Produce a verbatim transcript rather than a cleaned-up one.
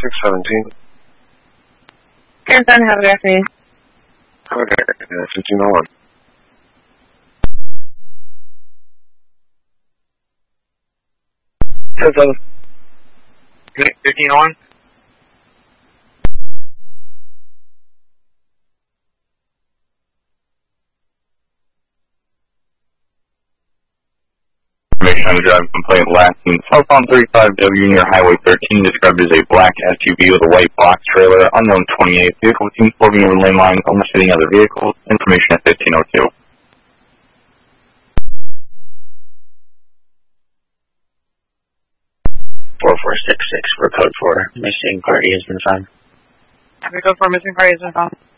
six seventeen. Karen Sun, have a good afternoon. Okay, uh, fifteen oh one. ten seven. fifteen oh one. Information on a driving complaint last seen southbound thirty-five W near Highway thirteen, described as a black S U V with a white box trailer, unknown twenty-eight. Vehicle seen swerving over lane lines, almost hitting other vehicles. Information at fifteen oh two. four four six six for code four. Missing party has been found. Code four, missing party has been found.